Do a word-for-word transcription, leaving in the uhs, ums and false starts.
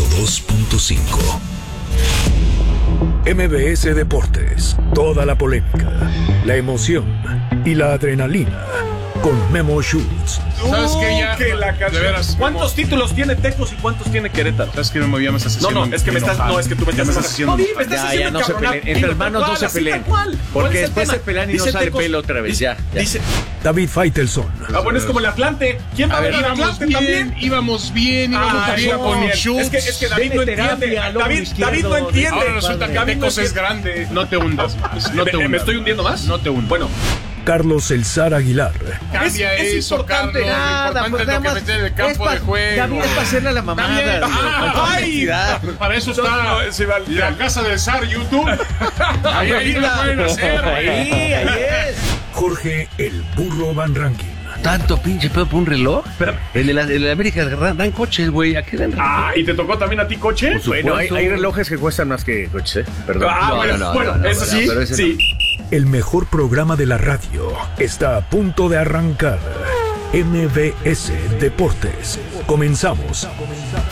dos punto cinco. M B S Deportes. Toda la polémica, la emoción y la adrenalina con Memo Schutz. ¿Sabes qué? Ya, que la de veras, ¿Cuántos Memo? títulos tiene Tecos y cuántos tiene Querétaro? ¿Sabes que me llama esa No, sesión? no, es que me estás, no, es que tú me Ya estás me estás haciendo. No, dime, me estás Ya, haciendo ya no se encabronar. peleen. Entre hermanos no se peleen. Porque después se pelean y no sale pelo otra vez. Ya, ya. Dice, David Faitelson. ah, bueno, es como el Atlante. ¿Quién va a, A ver, ver el íbamos Atlante bien, también? íbamos bien, íbamos Ah, bien íbamos con bien. Schutz. Es que, es que David no Vete entiende. terapia, lomo David, izquierdo. David no entiende. Ahora resulta que David no Tecos es entiende. grande. No te hundas más. No te ¿Me, hundas. ¿Me estoy hundiendo más? No te hundas. Bueno, Carlos Elzar Aguilar. Cambia es eso, importante. Carlos. Nada, Lo importante pues es nada lo que más. meter en el campo es de pa- juego. David es para hacerle la mamada. También. digo, Ah, con toda ay. honestidad. Para eso No, está no, sí, vale. la casa del zar YouTube. Ahí, ahí lo pueden hacer. Ahí, ahí es. Jorge El Burro Van Rankin. Tanto pinche pedo por un reloj. El de la, el de la América dan, dan coches, güey. ¿A qué dan reloj? Ah, ¿y te tocó también a ti coche? Bueno, hay, hay relojes que cuestan más que coches, ¿eh? Perdón. Ah, No, bueno, no, no, bueno, no, no, eso no, sí, pero ese sí. El mejor programa de la radio está a punto de arrancar. M B S Deportes. Comenzamos.